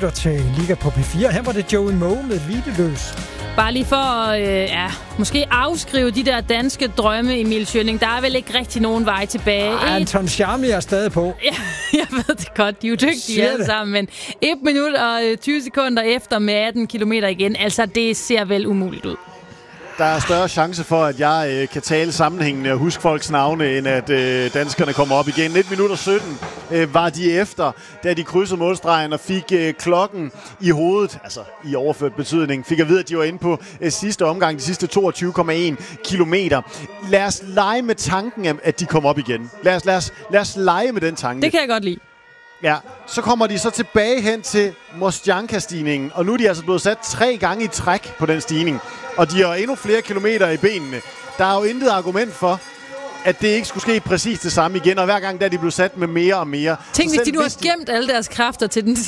lytter til Liga på P4. Her var det Joey Moe med Hvileløs. Bare lige for at måske afskrive de der danske drømme, Emil Schønning. Der er vel ikke rigtig nogen vej tilbage. Anton Charmli er stadig på. Ja, jeg ved det godt. De er jo dygtige alle sammen. Men 1 minut og 20 sekunder efter med 18 kilometer igen. Altså, det ser vel umuligt ud. Der er større chance for, at jeg kan tale sammenhængende og huske folks navne, end at danskerne kommer op igen. 1 minut og 17 var de efter, da de krydsede målstregen og fik klokken i hovedet, altså i overført betydning, fik at vide, at de var inde på sidste omgang, de sidste 22,1 kilometer. Lad os lege med tanken, at de kommer op igen. Lad os lege med den tanke. Det kan jeg godt lide. Ja, så kommer de så tilbage hen til Mostjanka-stigningen, og nu er de altså blevet sat 3 gange i træk på den stigning. Og de har endnu flere kilometer i benene. Der er jo intet argument for, at det ikke skulle ske præcis det samme igen, og hver gang der er de blevet sat med mere og mere. Tænk, hvis de nu har gemt alle deres kræfter til den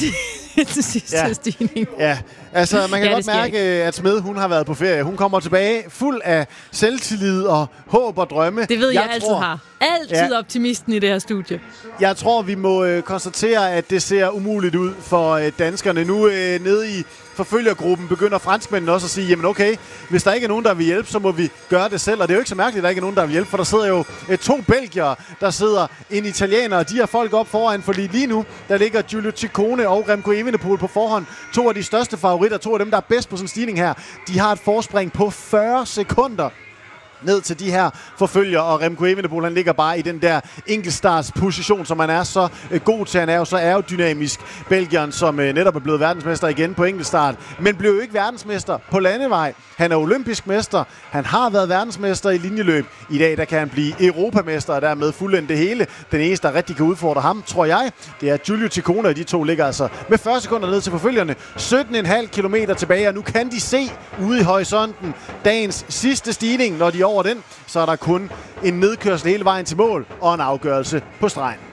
sidste stigning. Ja, altså man kan godt mærke, at Smed, hun har været på ferie. Hun kommer tilbage fuld af selvtillid og håb og drømme. Det ved jeg altid har. Altid optimisten i det her studie. Jeg tror, vi må konstatere, at det ser umuligt ud for danskerne. Nu nede i forfølgergruppen begynder franskmændene også at sige, jamen okay, hvis der ikke er nogen, der vil hjælpe, så må vi gøre det selv. Og det er jo ikke så mærkeligt, at der ikke er nogen, der vil hjælpe, for der sidder jo 2 belgiere, der sidder en italiener, og de har folk op foran, fordi lige nu, der ligger Giulio Ciccone og Remco Evenepoel på forhånd. 2 af de største favoritter, 2 af dem, der er bedst på sådan en stigning her. De har et forspring på 40 sekunder ned til de her forfølger, og Remco Evenepoel, han ligger bare i den der enkeltstartsposition, som han er så god til. Han er jo så aerodynamisk. Belgieren, som netop er blevet verdensmester igen på enkeltstart, men blev jo ikke verdensmester på landevej. Han er olympisk mester. Han har været verdensmester i linjeløb. I dag, der kan han blive europamester, og dermed fuldende det hele. Den eneste, der rigtig kan udfordre ham, tror jeg, det er Giulio Ciccone, og de 2 ligger altså med 40 sekunder ned til forfølgerne. 17,5 kilometer tilbage, og nu kan de se ude i horisonten dagens sidste stigning. Når de er over den, så er der kun en nedkørsel hele vejen til mål og en afgørelse på stregen.